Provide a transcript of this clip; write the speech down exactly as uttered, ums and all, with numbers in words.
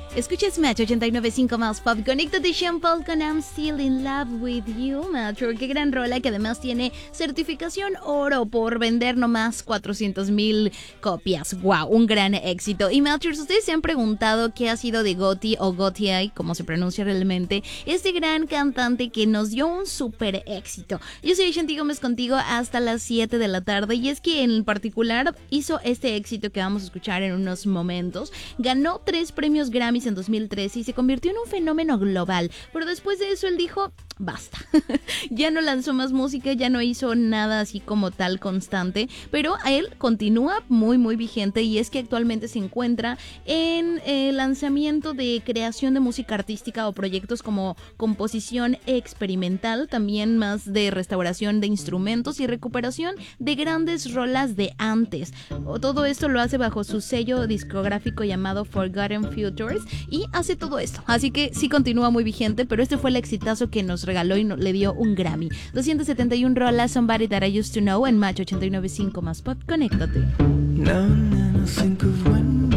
Escuchas Match ochenta y nueve punto cinco más Pop. Conéctate Sean Paul con I'm Still in Love with You, Metro. Qué gran rola que además tiene certificación oro por vender nomás cuatrocientas mil copias. Wow, un gran éxito. Y Metro, ustedes se han preguntado qué ha sido de Goti o Gotye, como se pronuncia realmente, este gran cantante que nos dio un súper éxito. Yo soy Shanti Gómez contigo hasta las siete de la tarde y es que en particular hizo este éxito que vamos a escuchar en unos momentos. Ganó tres premios Grammys en dos mil trece y se convirtió en un fenómeno global, pero después de eso él dijo basta. Ya no lanzó más música, ya no hizo nada así como tal constante, pero él continúa muy muy vigente y es que actualmente se encuentra en el lanzamiento de creación de música artística o proyectos como composición experimental, también más de restauración de instrumentos y recuperación de grandes rolas de antes. Todo esto lo hace bajo su sello discográfico llamado Forgotten Futures y hace todo esto, así que sí continúa muy vigente, pero este fue el exitazo que nos regaló y no, le dio un Grammy. doscientas setenta y una rolas, Somebody That I Used to Know en Match ochenta y nueve punto cinco más Pop. Conéctate. Now and then I think of when